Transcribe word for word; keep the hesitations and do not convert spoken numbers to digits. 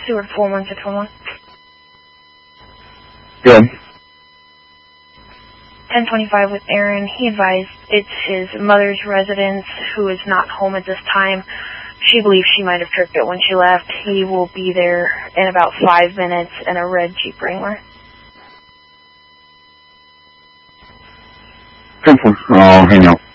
Stewart four one six one one. Good. ten twenty-five with Aaron. He advised it's his mother's residence who is not home at this time. She believes she might have tripped it when she left. He will be there in about five minutes in a red Jeep Wrangler. ten four. I'll hang out.